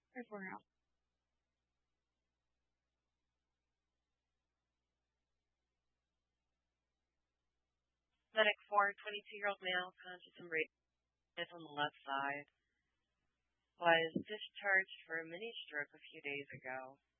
everywhere else. Medic 4, 22-year-old male, conscious and breathing on the left side, was discharged for a mini stroke a few days ago.